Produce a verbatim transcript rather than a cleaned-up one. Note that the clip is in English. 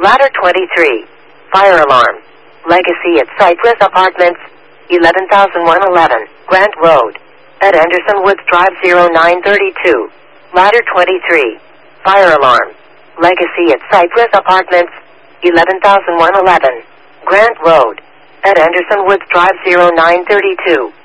Ladder twenty-three. Fire alarm. Legacy at Cypress Apartments, eleven thousand one hundred eleven, Grant Road. At Anderson Woods Drive zero nine three two. Ladder twenty-three. Fire alarm. Legacy at Cypress Apartments, eleven thousand one hundred eleven, Grant Road. At Anderson Woods Drive zero nine three two.